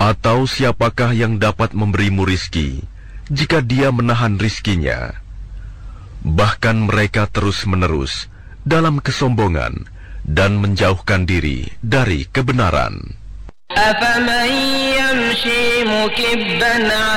Atau siapakah yang dapat memberimu rizki jika dia menahan rizkinya? Bahkan mereka terus-menerus dalam kesombongan dan menjauhkan diri dari kebenaran. أفمن يمشي مكبا